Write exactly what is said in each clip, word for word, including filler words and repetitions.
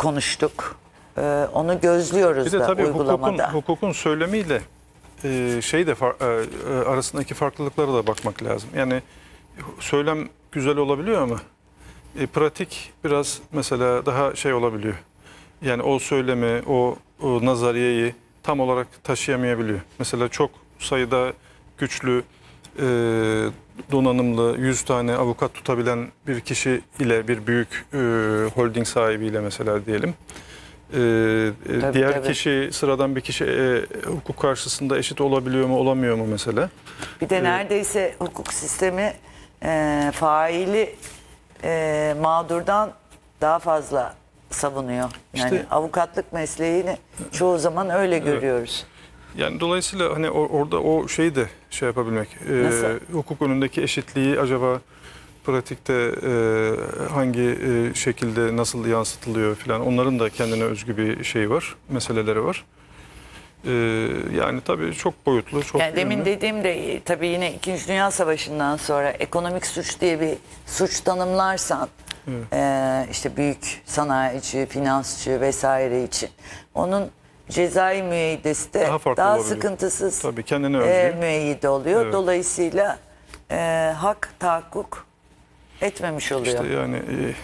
konuştuk. Ee, onu gözlüyoruz Bir de da tabii hukukun, uygulamada. hukukun söylemiyle e, şey de far- e, arasındaki farklılıklara da bakmak lazım. Yani söylem güzel olabiliyor ama e, pratik biraz mesela daha şey olabiliyor. Yani o söylemi, o, o nazariyeyi tam olarak taşıyamayabiliyor. Mesela çok sayıda güçlü, e, donanımlı yüz tane avukat tutabilen bir kişi ile bir büyük e, holding sahibiyle mesela diyelim. Ee, Tabii, diğer tabii. kişi, sıradan bir kişi e, hukuk karşısında eşit olabiliyor mu, olamıyor mu mesela? Bir de neredeyse hukuk sistemi e, faili e, mağdurdan daha fazla savunuyor. Yani İşte- avukatlık mesleğini çoğu zaman öyle görüyoruz. Yani dolayısıyla hani or- orada o şeyi de şey yapabilmek, e, Nasıl? hukuk önündeki eşitliği acaba pratikte e, hangi e, şekilde nasıl yansıtılıyor falan, onların da kendine özgü bir şeyi var, meseleleri var. E, yani tabii çok boyutlu, çok Yani demin yönlü. dediğim de tabii yine İkinci Dünya Savaşı'ndan sonra ekonomik suç diye bir suç tanımlarsan e, işte büyük sanayici, finansçı vesaire için onun cezai müeyyidesi de Daha daha, farklı olabiliyor. sıkıntısız Tabii kendine e, özgü. müeyyide oluyor. Evet. Dolayısıyla e, hak tahakkuk etmemiş oluyor. İşte yani e,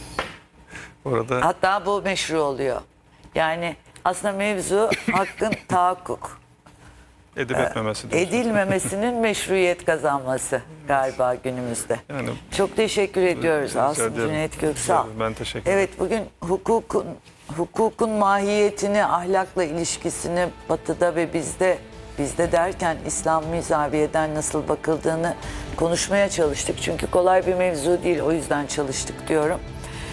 orada Hatta bu meşru oluyor. Yani aslında mevzu hakkın tahakkuk edip etmemesi diyorsun. edilmemesinin meşruiyet kazanması galiba günümüzde. Yani Çok teşekkür ediyoruz rica Asım ederim. Cüneyt Göksal. Ben teşekkür ederim. Evet, bugün hukukun hukukun mahiyetini, ahlakla ilişkisini Batı'da ve bizde bizde derken İslam zaviyeden nasıl bakıldığını konuşmaya çalıştık. Çünkü kolay bir mevzu değil, o yüzden çalıştık diyorum.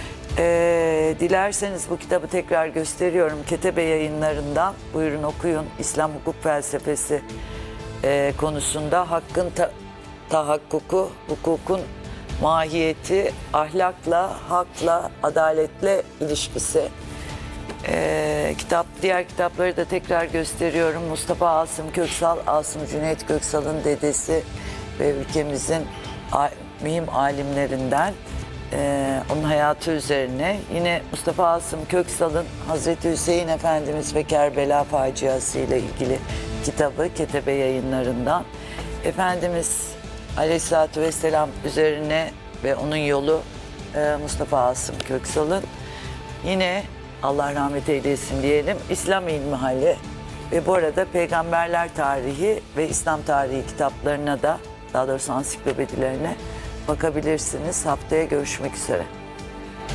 Ee, dilerseniz bu kitabı tekrar gösteriyorum. Ketebe Yayınlarından. Buyurun okuyun. İslam hukuk felsefesi e, konusunda hakkın ta- tahakkuku, hukukun mahiyeti, ahlakla, hakla, adaletle ilişkisi. Ee, kitap, diğer kitapları da tekrar gösteriyorum. Mustafa Asım Köksal, Asım Cüneyt Göksal'ın dedesi ve ülkemizin a- mühim alimlerinden. Ee, onun hayatı üzerine yine Mustafa Asım Köksal'ın Hazreti Hüseyin Efendimiz ve Kerbela faciası ile ilgili kitabı Ketebe Yayınlarından. Efendimiz Aleyhisselatü Vesselam üzerine ve onun yolu e, Mustafa Asım Köksal'ın. Yine Allah rahmet eylesin diyelim İslam İlmihali ve bu arada Peygamberler Tarihi ve İslam Tarihi kitaplarına da, daha doğrusu ansiklopedilerine bakabilirsiniz. Haftaya görüşmek üzere.